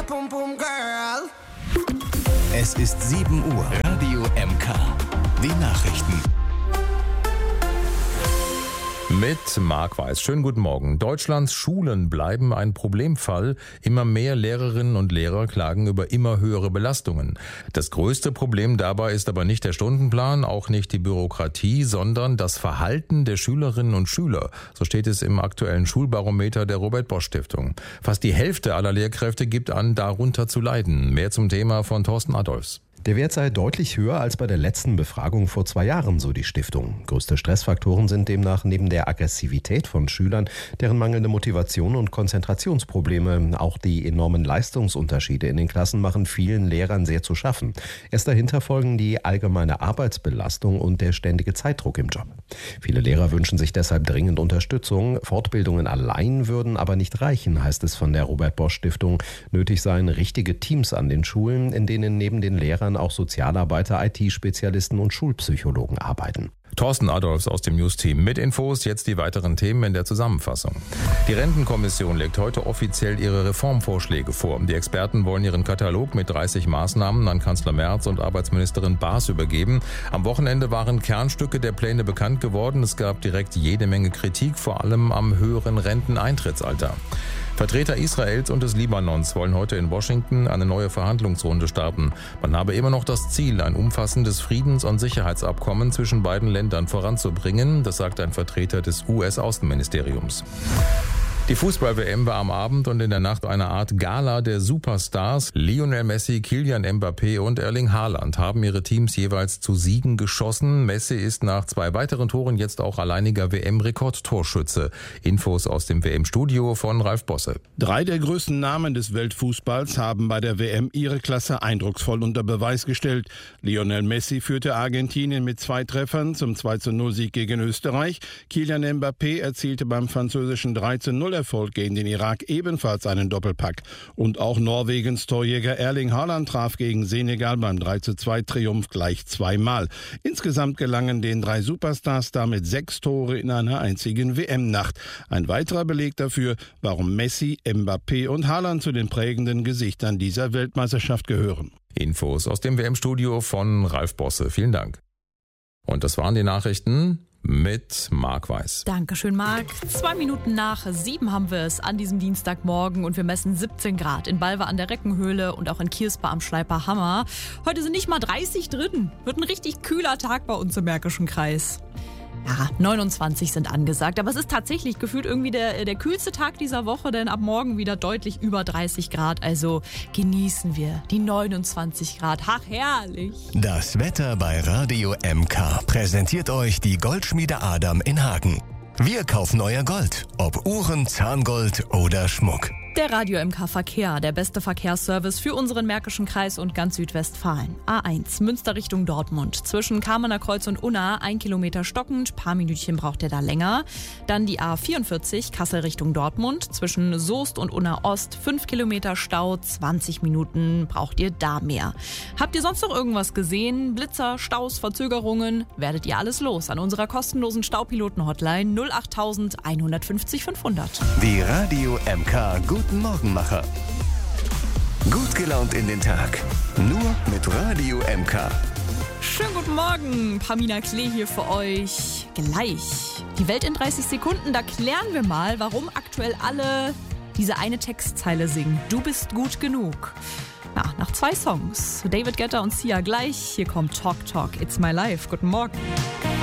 pum pum girl. Es ist 7 Uhr. Radio MK. Die Nachrichten. Mit Marc Weiß. Schönen guten Morgen. Deutschlands Schulen bleiben ein Problemfall. Immer mehr Lehrerinnen und Lehrer klagen über immer höhere Belastungen. Das größte Problem dabei ist aber nicht der Stundenplan, auch nicht die Bürokratie, sondern das Verhalten der Schülerinnen und Schüler. So steht es im aktuellen Schulbarometer der Robert-Bosch-Stiftung. Fast die Hälfte aller Lehrkräfte gibt an, darunter zu leiden. Mehr zum Thema von Thorsten Adolfs. Der Wert sei deutlich höher als bei der letzten Befragung vor 2 Jahren, so die Stiftung. Größte Stressfaktoren sind demnach neben der Aggressivität von Schülern, deren mangelnde Motivation und Konzentrationsprobleme. Auch die enormen Leistungsunterschiede in den Klassen machen vielen Lehrern sehr zu schaffen. Erst dahinter folgen die allgemeine Arbeitsbelastung und der ständige Zeitdruck im Job. Viele Lehrer wünschen sich deshalb dringend Unterstützung. Fortbildungen allein würden aber nicht reichen, heißt es von der Robert-Bosch-Stiftung. Nötig seien richtige Teams an den Schulen, in denen neben den Lehrern auch Sozialarbeiter, IT-Spezialisten und Schulpsychologen arbeiten. Thorsten Adolfs aus dem News-Team mit Infos, jetzt die weiteren Themen in der Zusammenfassung. Die Rentenkommission legt heute offiziell ihre Reformvorschläge vor. Die Experten wollen ihren Katalog mit 30 Maßnahmen an Kanzler Merz und Arbeitsministerin Baas übergeben. Am Wochenende waren Kernstücke der Pläne bekannt geworden. Es gab direkt jede Menge Kritik, vor allem am höheren Renteneintrittsalter. Vertreter Israels und des Libanons wollen heute in Washington eine neue Verhandlungsrunde starten. Man habe immer noch das Ziel, ein umfassendes Friedens- und Sicherheitsabkommen zwischen beiden Ländern voranzubringen. Das sagt ein Vertreter des US-Außenministeriums. Die Fußball-WM war am Abend und in der Nacht eine Art Gala der Superstars. Lionel Messi, Kylian Mbappé und Erling Haaland haben ihre Teams jeweils zu Siegen geschossen. Messi ist nach 2 weiteren Toren jetzt auch alleiniger WM-Rekordtorschütze. Infos aus dem WM-Studio von Ralf Bosse. 3 der größten Namen des Weltfußballs haben bei der WM ihre Klasse eindrucksvoll unter Beweis gestellt. Lionel Messi führte Argentinien mit 2 Treffern zum 2:0-Sieg gegen Österreich. Kylian Mbappé erzielte beim französischen 3:0 Erfolg gegen den Irak ebenfalls einen Doppelpack. Und auch Norwegens Torjäger Erling Haaland traf gegen Senegal beim 3:2-Triumph gleich 2-mal. Insgesamt gelangen den 3 Superstars damit 6 Tore in einer einzigen WM-Nacht. Ein weiterer Beleg dafür, warum Messi, Mbappé und Haaland zu den prägenden Gesichtern dieser Weltmeisterschaft gehören. Infos aus dem WM-Studio von Ralf Bosse. Vielen Dank. Und das waren die Nachrichten mit Marc Weiß. Dankeschön, Marc. 2 Minuten nach 7 haben wir es an diesem Dienstagmorgen und wir messen 17 Grad in Balve an der Reckenhöhle und auch in Kierspa am Schleiper Hammer. Heute sind nicht mal 30 drin. Wird ein richtig kühler Tag bei uns im Märkischen Kreis. Ja, 29 sind angesagt, aber es ist tatsächlich gefühlt irgendwie der kühlste Tag dieser Woche, denn ab morgen wieder deutlich über 30 Grad, also genießen wir die 29 Grad. Ach, herrlich! Das Wetter bei Radio MK präsentiert euch die Goldschmiede Adam in Hagen. Wir kaufen euer Gold, ob Uhren, Zahngold oder Schmuck. Der Radio MK Verkehr, der beste Verkehrsservice für unseren Märkischen Kreis und ganz Südwestfalen. A1, Münster Richtung Dortmund. Zwischen Kamener Kreuz und Unna 1 Kilometer stockend, paar Minütchen braucht ihr da länger. Dann die A44, Kassel Richtung Dortmund. Zwischen Soest und Unna Ost 5 Kilometer Stau, 20 Minuten braucht ihr da mehr. Habt ihr sonst noch irgendwas gesehen? Blitzer, Staus, Verzögerungen? Werdet ihr alles los an unserer kostenlosen Staupiloten-Hotline 08000 150 500. Die Radio MK Guten Morgenmacher. Gut gelaunt in den Tag. Nur mit Radio MK. Schönen guten Morgen, Pamina Klee hier für euch. Gleich. Die Welt in 30 Sekunden, da klären wir mal, warum aktuell alle diese eine Textzeile singen. Du bist gut genug. Ja, nach 2 Songs. David Guetta und Sia gleich. Hier kommt Talk Talk, It's My Life. Guten Morgen.